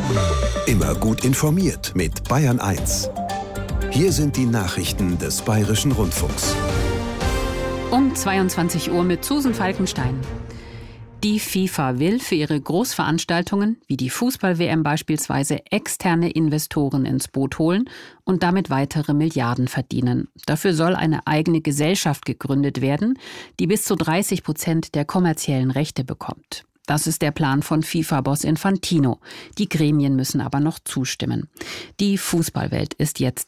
Immer gut informiert mit Bayern 1. Hier sind die Nachrichten des Bayerischen Rundfunks. Um 22 Uhr mit Susan Falkenstein. Die FIFA will für ihre Großveranstaltungen, wie die Fußball-WM beispielsweise, externe Investoren ins Boot holen und damit weitere Milliarden verdienen. Dafür soll eine eigene Gesellschaft gegründet werden, die bis zu 30% der kommerziellen Rechte bekommt. Das ist der Plan von FIFA-Boss Infantino. Die Gremien müssen aber noch zustimmen. Die Fußballwelt ist jetzt